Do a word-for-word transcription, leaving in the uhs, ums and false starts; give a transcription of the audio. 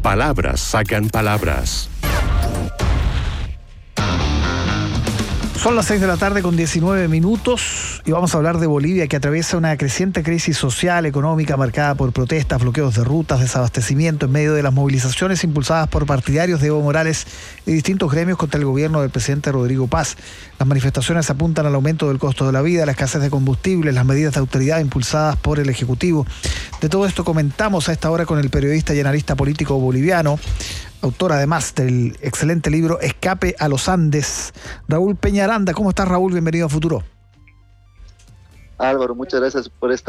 Palabras sacan palabras. Son las seis de la tarde con diecinueve minutos y vamos a hablar de Bolivia, que atraviesa una creciente crisis social, económica, marcada por protestas, bloqueos de rutas, desabastecimiento en medio de las movilizaciones impulsadas por partidarios de Evo Morales y distintos gremios contra el gobierno del presidente Rodrigo Paz. Las manifestaciones apuntan al aumento del costo de la vida, la escasez de combustible, las medidas de autoridad impulsadas por el Ejecutivo. De todo esto comentamos a esta hora con el periodista y analista político boliviano, autor además del excelente libro Escape a los Andes, Raúl Peñaranda. ¿Cómo estás, Raúl? Bienvenido a Futuro. Álvaro, muchas gracias por esta